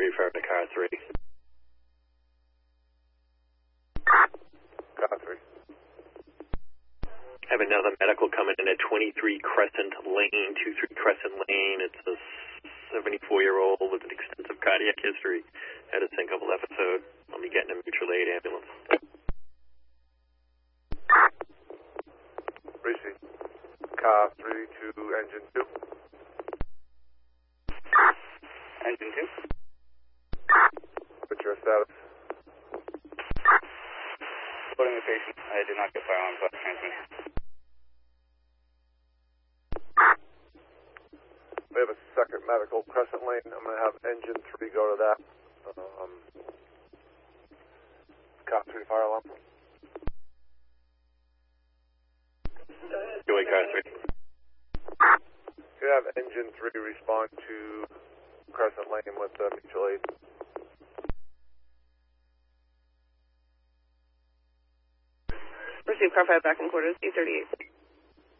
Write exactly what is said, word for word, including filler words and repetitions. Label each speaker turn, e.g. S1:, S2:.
S1: refer to car three.
S2: Car three.
S1: I have another medical coming in at twenty-three Crescent Lane, twenty-three Crescent Lane. It's a seventy-four-year-old with an extensive cardiac history. Had a syncopal episode. I'll be getting a mutual aid ambulance.
S2: Receive. Car three to engine two.
S3: Engine two.
S2: What's your status?
S3: Loading the patient. I did not get fire alarm plus transmission.
S2: We have a second medical, Crescent Lane. I'm going to have engine three go to that. Um, car three fire alarm.
S1: Go away, car three.
S2: You have engine three respond to Crescent Lane with uh, mutual aid.
S4: Receive car five back in quarters, eight thirty-eight.